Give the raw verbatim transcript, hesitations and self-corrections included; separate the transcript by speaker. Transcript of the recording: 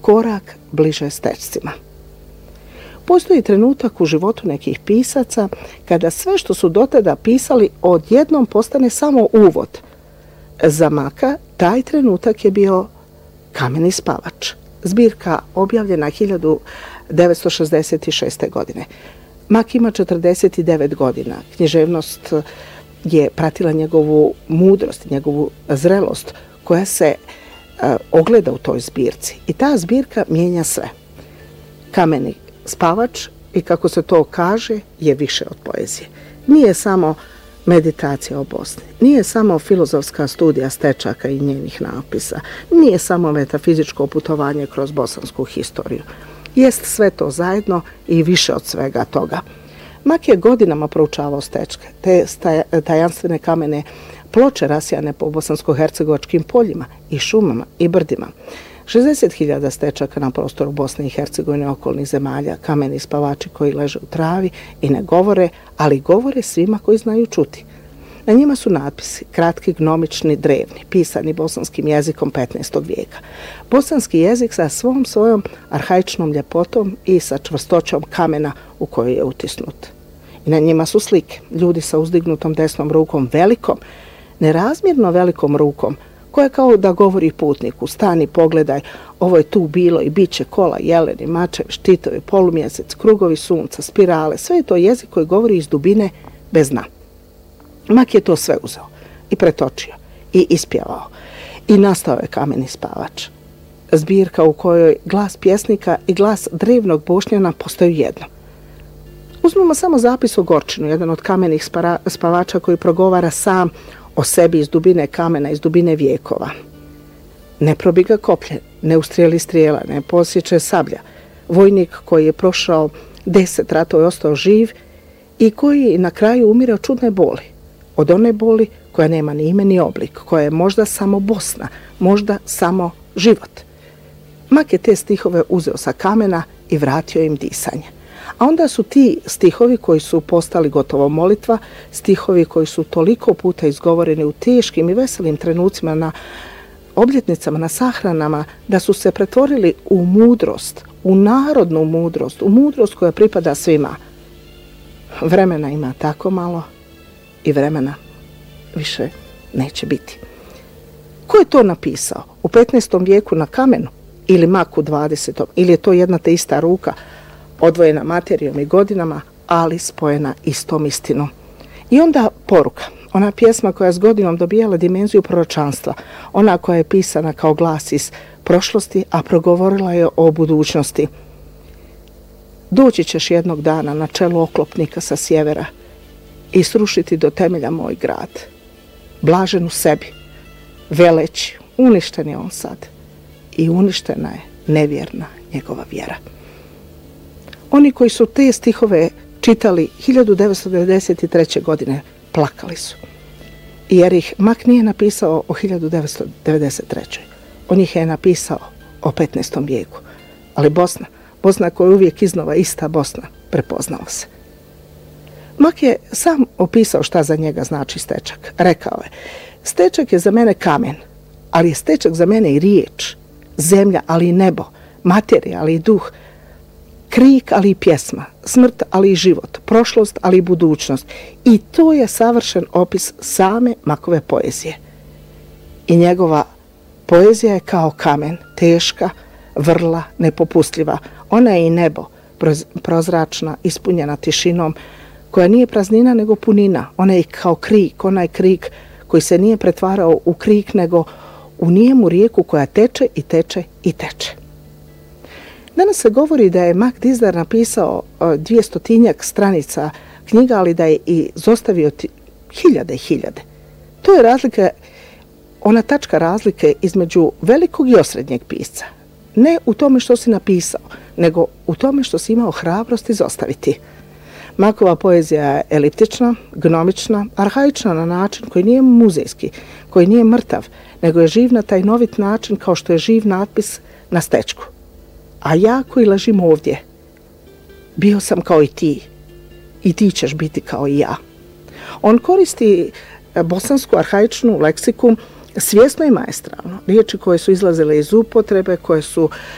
Speaker 1: korak bliže stečcima. Postoji trenutak u životu nekih pisaca kada sve što su dotada pisali odjednom postane samo uvod. Za Maka taj trenutak je bio Kameni spavač, zbirka objavljena hiljadu devetsto šezdeset šeste. godine. Mak ima četrdeset devet godina. Književnost je pratila njegovu mudrost, njegovu zrelost koja se uh, ogleda u toj zbirci. I ta zbirka mijenja sve. Kameni spavač, i kako se to kaže, je više od poezije. Nije samo meditacija o Bosni, nije samo filozofska studija stečaka i njenih napisa, nije samo metafizičko putovanje kroz bosansku historiju. Jest sve to zajedno i više od svega toga. Mak je godinama proučavao stečke, te tajanstvene kamene ploče rasijane po bosansko-hercegovačkim poljima i šumama i brdima. šezdeset hiljada stečaka na prostoru Bosne i Hercegovine i okolnih zemalja, kameni spavači koji leže u travi i ne govore, ali govore svima koji znaju čuti. Na njima su natpisi, kratki, gnomični, drevni, pisani bosanskim jezikom petnaestog vijeka. Bosanski jezik sa svom svojom arhaičnom ljepotom i sa čvrstoćom kamena u kojoj je utisnut. I na njima su slike, ljudi sa uzdignutom desnom rukom, velikom, nerazmjerno velikom rukom, koja kao da govori putniku, stani, pogledaj, ovo je tu bilo i bit će kola, jeleni, mačevi, štitovi, polumjesec, krugovi sunca, spirale, sve je to jezik koji govori iz dubine bez dna. Mak je to sve uzeo i pretočio i ispjevao i nastao je Kameni spavač. Zbirka u kojoj glas pjesnika i glas drevnog Bošnjana postaju jedno. Uzmemo samo zapis o Gorčinu, jedan od kamenih spavača koji progovara sam o sebi iz dubine kamena, iz dubine vijekova. Ne probi ga koplje, ne ustrijeli strijela, ne posjeće sablja. Vojnik koji je prošao deset ratova i ostao živ i koji na kraju umire od čudne boli. Od one boli koja nema ni ime ni oblik, koja je možda samo Bosna, možda samo život. Mak je te stihove uzeo sa kamena i vratio im disanje. A onda su ti stihovi koji su postali gotovo molitva, stihovi koji su toliko puta izgovoreni u teškim i veselim trenucima na obljetnicama, na sahranama, da su se pretvorili u mudrost, u narodnu mudrost, u mudrost koja pripada svima. Vremena ima tako malo i vremena više neće biti. Ko je to napisao? U petnaestom vijeku na kamenu ili Mak u dvadesetom? Ili je to jedna te ista ruka, odvojena materijom i godinama, ali spojena istom istinom? I onda poruka, ona pjesma koja je s godinom dobijala dimenziju proročanstva, ona koja je pisana kao glas iz prošlosti, a progovorila je o budućnosti. Doći ćeš jednog dana na čelu oklopnika sa sjevera i srušiti do temelja moj grad. Blažen u sebi, veleći, uništen je on sad i uništena je nevjerna njegova vjera. Oni koji su te stihove čitali hiljadu devetsto devedeset treće. godine plakali su. Jer ih Mak nije napisao o hiljadu devetsto devedeset trećoj. On ih je napisao o petnaestom vijeku. Ali Bosna, Bosna koja je uvijek iznova ista Bosna, prepoznala se. Mak je sam opisao šta za njega znači stečak. Rekao je, stečak je za mene kamen, ali je stečak za mene i riječ, zemlja, ali i nebo, materija, ali i duh, krik, ali i pjesma, smrt, ali i život, prošlost, ali i budućnost. I to je savršen opis same Makove poezije. I njegova poezija je kao kamen, teška, vrla, nepopustljiva. Ona je i nebo, prozračna, ispunjena tišinom, koja nije praznina nego punina. Ona je kao krik, onaj krik koji se nije pretvarao u krik nego u nijemu rijeku koja teče i teče i teče. Danas se govori da je Mak Dizdar napisao dvijestotinjak stranica knjiga, ali da je i zostavio hiljade i hiljade. To je razlika, ona tačka razlike između velikog i osrednjeg pisca. Ne u tome što si napisao, nego u tome što si imao hrabrost izostaviti. Makova poezija je eliptična, gnomična, arhaična na način koji nije muzejski, koji nije mrtav, nego je živ na taj novit način kao što je živ natpis na stečku. A ja koji ležim ovdje, bio sam kao i ti, i ti ćeš biti kao i ja. On koristi bosansku arhaičnu leksiku svjesno i maestralno. Riječi koje su izlazile iz upotrebe, koje su